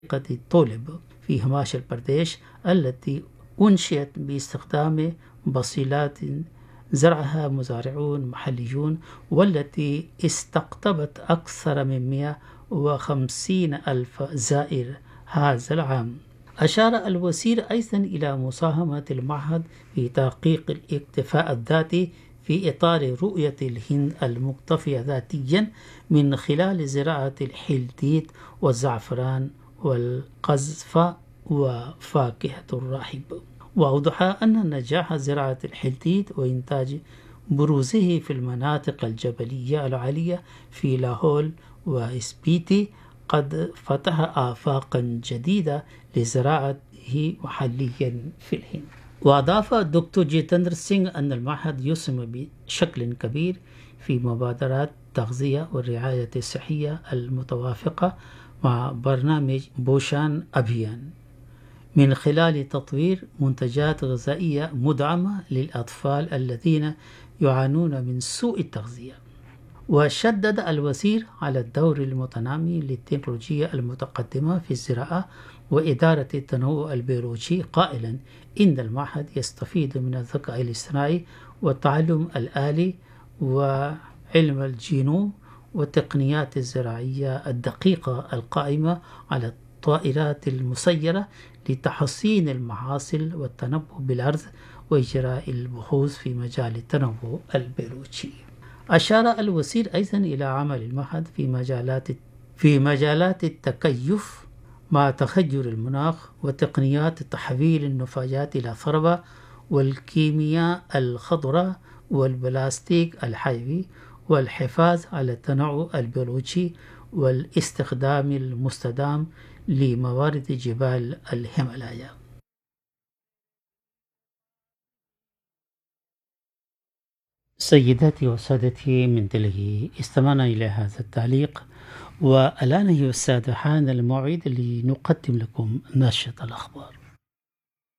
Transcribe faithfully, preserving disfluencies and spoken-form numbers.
منطقة طولب في هماشل برديش التي أنشئت باستخدام بصيلات زرعها مزارعون محليون، والتي استقطبت أكثر من مئة وخمسين ألف زائر هذا العام. أشار الوزير أيضا إلى مساهمة المعهد في تحقيق الاكتفاء الذاتي في إطار رؤية الهند المكتفية ذاتيا من خلال زراعة الحلتيت والزعفران والقزفة وفاكهة الرحيب. وأوضح أن نجاح زراعة الحلتيت وإنتاج بروزه في المناطق الجبلية العالية في لاهول وإسبيتي قد فتح آفاقا جديدة لزراعته محليا في الهند. وأضاف الدكتور جيتندر سينغ أن المعهد يسهم بشكل كبير في مبادرات التغذية والرعاية الصحية المتوافقة مع برنامج بوشان أبيان من خلال تطوير منتجات غذائية مدعمة للأطفال الذين يعانون من سوء التغذية. وشدد الوزير على الدور المتنامي للتكنولوجيا المتقدمة في الزراعة وإدارة التنوع البيولوجي، قائلا إن المعهد يستفيد من الذكاء الاصطناعي والتعلم الآلي وعلم الجينوم والتقنيات الزراعية الدقيقة القائمة على الطائرات المسيرة لتحسين المحاصيل والتنبؤ بالأرض وإجراء البحوث في مجال التنوع البيولوجي. أشار الوزير أيضا إلى عمل المعهد في مجالات في مجالات التكيف مع تغير المناخ وتقنيات تحويل النفايات إلى ثروة والكيمياء الخضراء والبلاستيك الحيوي والحفاظ على التنوع البيولوجي والاستخدام المستدام لموارد جبال الهيمالايا. سيداتي وسادتي، من دلهي استمعنا إلى هذا التعليق، والآن أيها السادة حان الموعد لنقدم لكم نشرة الأخبار.